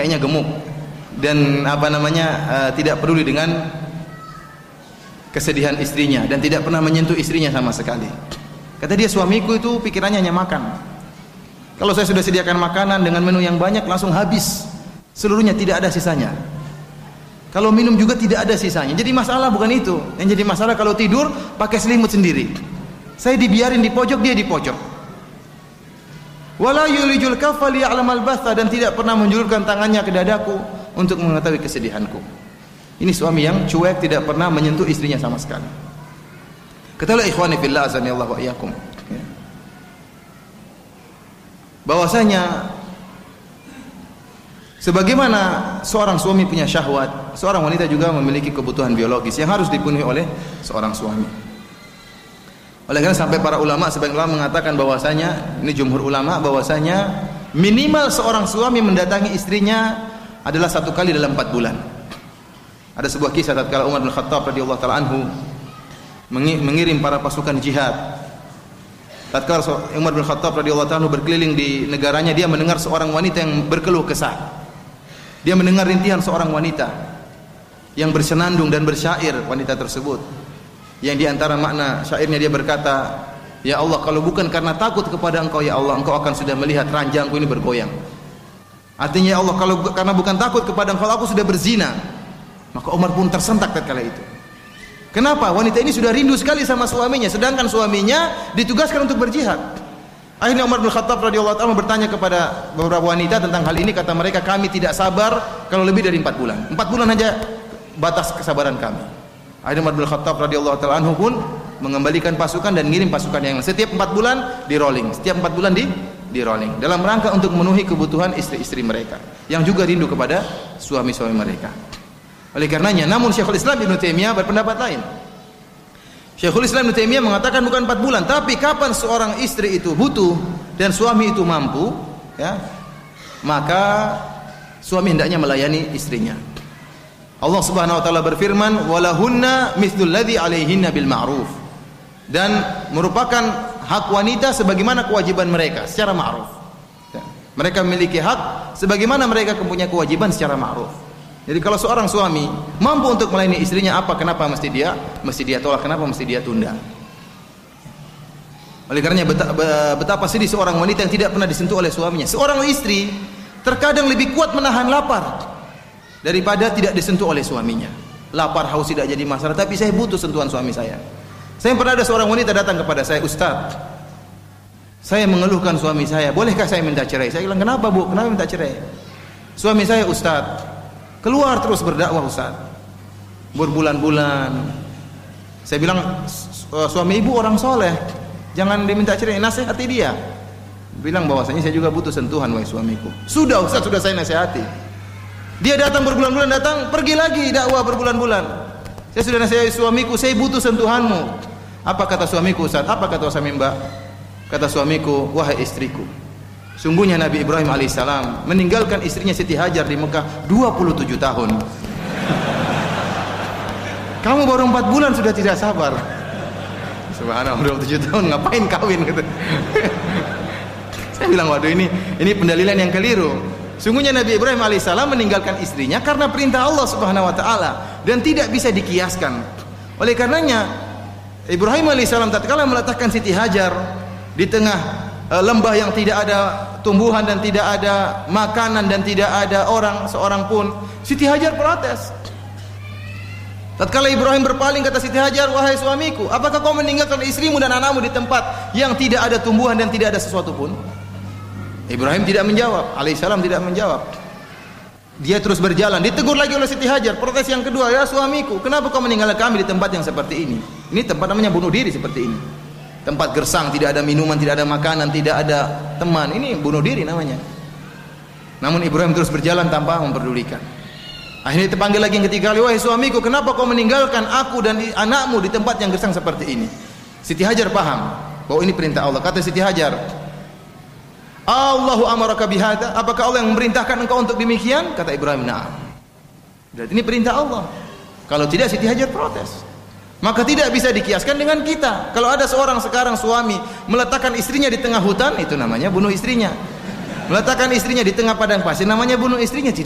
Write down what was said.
kayaknya gemuk dan tidak peduli dengan kesedihan istrinya dan tidak pernah menyentuh istrinya sama sekali. Kata dia, suamiku itu pikirannya hanya makan. Kalau saya sudah sediakan makanan dengan menu yang banyak, langsung habis seluruhnya, tidak ada sisanya. Kalau minum juga tidak ada sisanya. Jadi masalah bukan itu. Yang jadi masalah kalau tidur pakai selimut sendiri. Saya dibiarin di pojok, dia di pojok. Wala yulijul kaffa liya'lamal batha, dan tidak pernah menjulurkan tangannya ke dadaku untuk mengetahui kesedihanku. Ini suami yang cuek, tidak pernah menyentuh istrinya sama sekali. Ketahuilah ikhwani fillah azanillahu wa iyyakum, bahwasanya sebagaimana seorang suami punya syahwat, seorang wanita juga memiliki kebutuhan biologis yang harus dipenuhi oleh seorang suami. Oleh karena sampai para ulama, sebagian ulama mengatakan bahwasanya, ini jumhur ulama, bahwasanya minimal seorang suami mendatangi istrinya adalah 1 kali dalam 4 bulan. Ada sebuah kisah tatkala Umar bin Khattab radhiyallahu taala anhu mengirim para pasukan jihad. Tatkala Umar bin Khattab radhiyallahu taala berkeliling di negaranya, dia mendengar seorang wanita yang berkeluh kesah. Dia mendengar rintihan seorang wanita yang bersenandung dan bersyair, wanita tersebut. Yang di antara makna syairnya dia berkata, "Ya Allah, kalau bukan karena takut kepada Engkau ya Allah, Engkau akan sudah melihat ranjangku ini bergoyang." Artinya, ya Allah, kalau karena bukan takut kepada Engkau, aku sudah berzina. Maka Umar pun tersentak tatkala itu. Kenapa? Wanita ini sudah rindu sekali sama suaminya, sedangkan suaminya ditugaskan untuk berjihad. Akhirnya Umar bin Khattab radhiyallahu anhu bertanya kepada beberapa wanita tentang hal ini. Kata mereka, kami tidak sabar kalau lebih dari 4 bulan. 4 bulan saja batas kesabaran kami. Akhirnya Umar bin Khattab radhiyallahu anhu pun mengembalikan pasukan dan ngirim pasukan yang setiap 4 bulan di rolling. Setiap 4 bulan di rolling. Dalam rangka untuk memenuhi kebutuhan istri-istri mereka yang juga rindu kepada suami-suami mereka. Oleh karenanya, namun Syekhul Islam Ibnu Taimiyah berpendapat lain. Syekhul Islam Ibnu Taimiyah mengatakan bukan 4 bulan, tapi kapan seorang istri itu butuh dan suami itu mampu, ya, maka suami hendaknya melayani istrinya. Allah Subhanahu wa taala berfirman, "Walahunna mithlul ladzi 'alaihinna bil ma'ruf." Dan merupakan hak wanita sebagaimana kewajiban mereka secara ma'ruf. Ya. Mereka memiliki hak sebagaimana mereka mempunyai kewajiban secara ma'ruf. Jadi kalau seorang suami mampu untuk melayani istrinya, kenapa mesti dia tolak, kenapa mesti dia tunda? Oleh karenanya betapa sedih seorang wanita yang tidak pernah disentuh oleh suaminya. Seorang istri terkadang lebih kuat menahan lapar daripada tidak disentuh oleh suaminya. Lapar, haus tidak jadi masalah, tapi saya butuh sentuhan suami saya. Saya pernah ada seorang wanita datang kepada saya, "Ustaz, saya mengeluhkan suami saya, bolehkah saya minta cerai?" Saya bilang, "Kenapa Bu? Kenapa minta cerai?" "Suami saya Ustaz keluar terus berdakwah Ustaz, berbulan-bulan." Saya bilang, "Suami ibu orang soleh, jangan diminta cerai, nasihati dia." Bilang bahwasanya saya juga butuh sentuhan wahai suamiku. "Sudah Ustaz, sudah saya nasihati." Dia datang berbulan-bulan, datang, pergi lagi dakwah berbulan-bulan. "Saya sudah nasihati suamiku, saya butuh sentuhanmu." Apa kata suamiku Ustaz? Apa kata suami Mbak? Kata suamiku, "Wahai istriku, sungguhnya Nabi Ibrahim alaihissalam meninggalkan istrinya Siti Hajar di Mekah 27 tahun. Kamu baru 4 bulan sudah tidak sabar." Subhanallah, 27 tahun ngapain kawin gitu. Saya bilang, waduh, ini pendalilan yang keliru. Sungguhnya Nabi Ibrahim alaihissalam meninggalkan istrinya karena perintah Allah Subhanahu wa taala dan tidak bisa dikiaskan. Oleh karenanya Ibrahim alaihissalam tatkala meletakkan Siti Hajar di tengah lembah yang tidak ada tumbuhan dan tidak ada makanan dan tidak ada orang seorang pun, Siti Hajar protes. Tatkala Ibrahim berpaling, kata Siti Hajar, "Wahai suamiku, apakah kau meninggalkan istrimu dan anakmu di tempat yang tidak ada tumbuhan dan tidak ada sesuatu pun?" Ibrahim tidak menjawab, alaihissalam tidak menjawab. Dia terus berjalan, ditegur lagi oleh Siti Hajar, protes yang kedua, "Ya suamiku, kenapa kau meninggalkan kami di tempat yang seperti ini? Ini tempat namanya bunuh diri seperti ini. Tempat gersang, tidak ada minuman, tidak ada makanan, tidak ada teman. Ini bunuh diri namanya." Namun Ibrahim terus berjalan tanpa memperdulikan. Akhirnya terpanggil lagi yang ketiga kali, "Wahai suamiku, kenapa kau meninggalkan aku dan anakmu di tempat yang gersang seperti ini?" Siti Hajar paham bahwa ini perintah Allah. Kata Siti Hajar, "Allahu amaraka bihadza?" Apakah Allah yang memerintahkan engkau untuk demikian? Kata Ibrahim, "Na'am." Berarti ini perintah Allah. Kalau tidak, Siti Hajar protes. Maka tidak bisa dikiaskan dengan kita. Kalau ada seorang sekarang suami meletakkan istrinya di tengah hutan, itu namanya bunuh istrinya. Meletakkan istrinya di tengah padang pasir, namanya bunuh istrinya.